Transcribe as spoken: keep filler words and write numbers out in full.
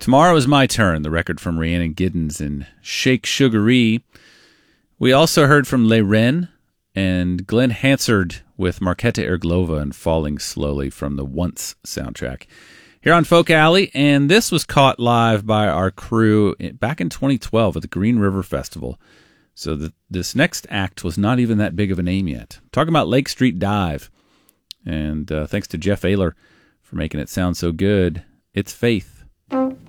Tomorrow Is My Turn, the record from Rhiannon Giddens and Shake Sugaree. We also heard from Les Rennes and Glenn Hansard with Marketa Erglova and Falling Slowly from the Once soundtrack. Here on Folk Alley, and this was caught live by our crew back in twenty twelve at the Green River Festival. So the, this next act was not even that big of a name yet. Talking about Lake Street Dive. And uh, thanks to Jeff Ayler for making it sound so good. It's Faith.